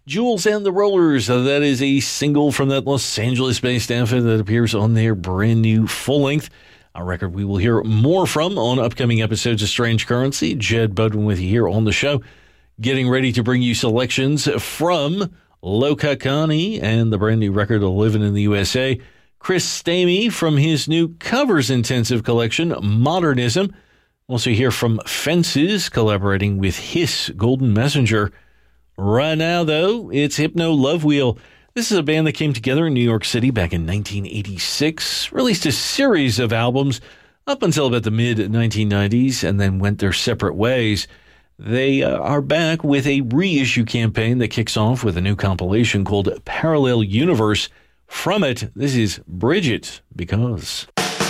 Jules and the Rollers, that is a single from that Los Angeles-based outfit that appears on their brand new full-length. A record we will hear more from on upcoming episodes of Strange Currency. Jed Bodwin with you here on the show, getting ready to bring you selections from Loka Kani and the brand new record Living in the USA. Chris Stamey from his new covers intensive collection, Modernism. Also hear from Fences collaborating with Hiss Golden Messenger. Right now, though, it's Hypno Love Wheel. This is a band that came together in New York City back in 1986, released a series of albums up until about the mid-1990s, and then went their separate ways. They are back with a reissue campaign that kicks off with a new compilation called Parallel Universe. From it, this is Bridget, Because...